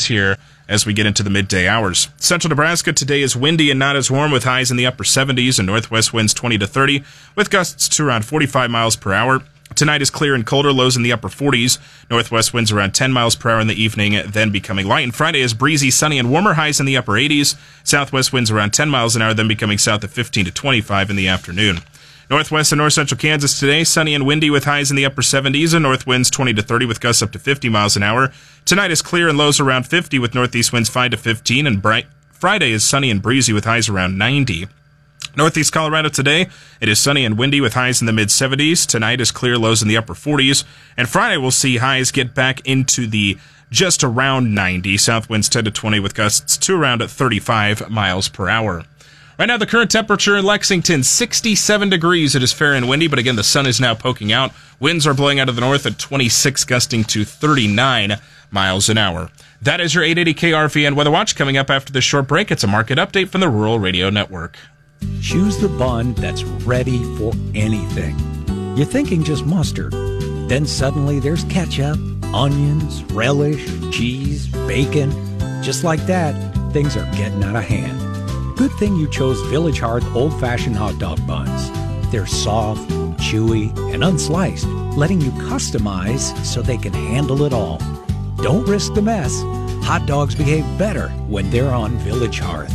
winds here as we get into the midday hours. Central Nebraska today is windy and not as warm, with highs in the upper 70s and northwest winds 20 to 30, with gusts to around 45 miles per hour. Tonight is clear and colder, lows in the upper 40s. Northwest winds around 10 miles per hour in the evening, then becoming light. And Friday is breezy, sunny, and warmer, highs in the upper 80s. Southwest winds around 10 miles an hour, then becoming south of 15 to 25 in the afternoon. Northwest and north central Kansas today, sunny and windy with highs in the upper 70s and north winds 20 to 30 with gusts up to 50 miles an hour. Tonight is clear and lows around 50 with northeast winds 5 to 15, and Friday is sunny and breezy with highs around 90. Northeast Colorado today, it is sunny and windy with highs in the mid-70s. Tonight is clear, lows in the upper 40s. And Friday we'll see highs get back into the just around 90. South winds 10 to 20 with gusts to around 35 miles per hour. Right now, the current temperature in Lexington, 67 degrees. It is fair and windy, but again, the sun is now poking out. Winds are blowing out of the north at 26, gusting to 39 miles an hour. That is your 880 KRVN Weather Watch. Coming up after this short break, it's a market update from the Rural Radio Network. Choose the bun that's ready for anything. You're thinking just mustard. Then suddenly there's ketchup, onions, relish, cheese, bacon. Just like that, things are getting out of hand. Good thing you chose Village Hearth old-fashioned hot dog buns. They're soft, chewy, and unsliced, letting you customize so they can handle it all. Don't risk the mess. Hot dogs behave better when they're on Village Hearth.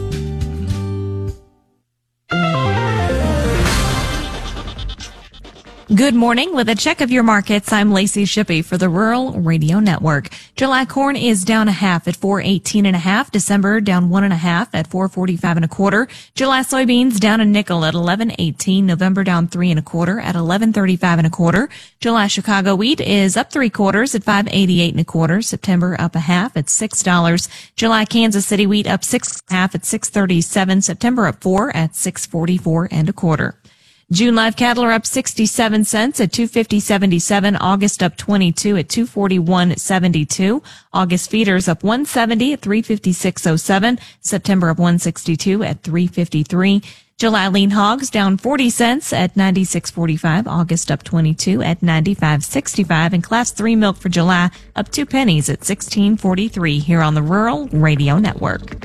Good morning. With a check of your markets, I'm Lacey Shippey for the Rural Radio Network. July corn is down a half at 4.18 December down 1.5 at 4.45 1/4. July soybeans down a nickel at 11.18. November down 3 1/4 at 11.35 1/4. July Chicago wheat is up 3/4 at 5.88 1/4. September up a half at $6. July Kansas City wheat up 6.5 at 6.37. September up 4 at 6.44 1/4. June live cattle are up 67 cents at 250.77. August up 22 at 241.72. August feeders up 170 at 356.07. September up 162 at 353. July lean hogs down 40 cents at 96.45. August up 22 at 95.65. And class 3 milk for July up 2 pennies at 16.43 here on the Rural Radio Network.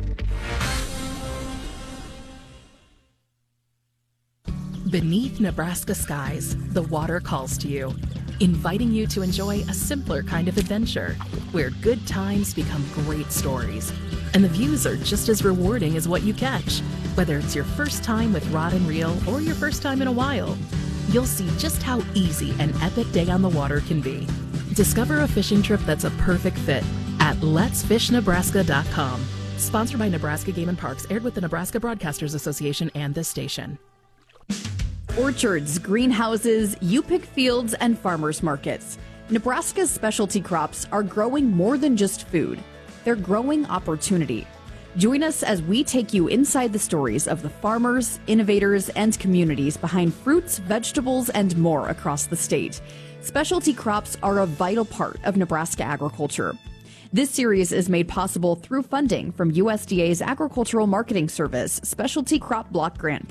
Beneath Nebraska skies, the water calls to you, inviting you to enjoy a simpler kind of adventure where good times become great stories. And the views are just as rewarding as what you catch. Whether it's your first time with rod and reel or your first time in a while, you'll see just how easy an epic day on the water can be. Discover a fishing trip that's a perfect fit at letsfishnebraska.com. Sponsored by Nebraska Game and Parks, aired with the Nebraska Broadcasters Association and this station. Orchards, greenhouses, you-pick fields, and farmers markets. Nebraska's specialty crops are growing more than just food. They're growing opportunity. Join us as we take you inside the stories of the farmers, innovators, and communities behind fruits, vegetables, and more across the state. Specialty crops are a vital part of Nebraska agriculture. This series is made possible through funding from USDA's Agricultural Marketing Service Specialty Crop Block Grant.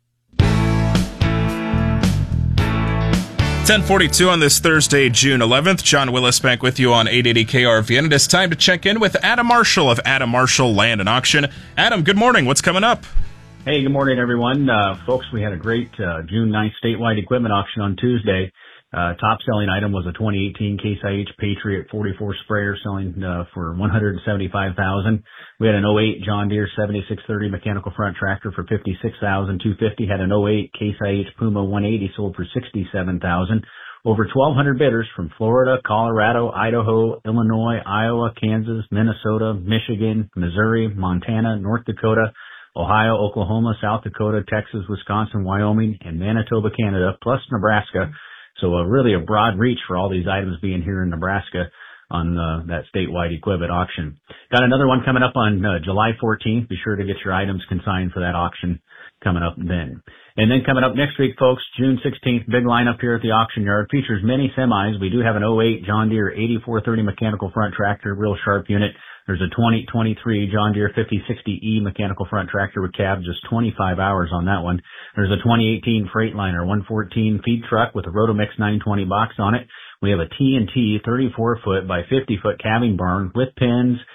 10:42 on this Thursday, June 11th. John Willis back with you on 880 KRVN. It is time to check in with Adam Marshall of Adam Marshall Land and Auction. Adam, good morning. What's coming up? Hey, good morning, everyone. Folks, we had a great June 9th statewide equipment auction on Tuesday. Top selling item was a 2018 Case IH Patriot 44 sprayer selling for $175,000. We had an 08 John Deere 7630 mechanical front tractor for $56,250. Had an 08 Case IH Puma 180 sold for $67,000. Over 1,200 bidders from Florida, Colorado, Idaho, Illinois, Iowa, Kansas, Minnesota, Michigan, Missouri, Montana, North Dakota, Ohio, Oklahoma, South Dakota, Texas, Wisconsin, Wyoming, and Manitoba, Canada, plus Nebraska. So really a broad reach for all these items being here in Nebraska on that statewide equipment auction. Got another one coming up on July 14th. Be sure to get your items consigned for that auction coming up then. And then coming up next week, folks, June 16th, big lineup here at the auction yard. Features many semis. We do have an 08 John Deere 8430 mechanical front tractor, real sharp unit. There's a 2023 John Deere 5060E mechanical front tractor with cab, just 25 hours on that one. There's a 2018 Freightliner 114 feed truck with a Rotomix 920 box on it. We have a T&T 34-foot by 50-foot calving barn with pins,